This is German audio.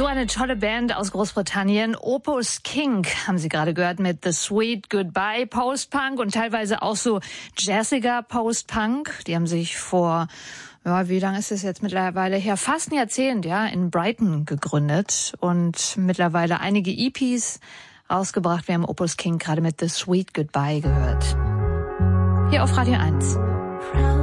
So eine tolle Band aus Großbritannien. Opus King haben Sie gerade gehört mit The Sweet Goodbye, Post-Punk und teilweise auch so jazziger Post-Punk. Die haben sich vor, wie lange ist es jetzt mittlerweile her? Fast ein Jahrzehnt, in Brighton gegründet und mittlerweile einige EPs rausgebracht. Wir haben Opus King gerade mit The Sweet Goodbye gehört. Hier auf Radio 1.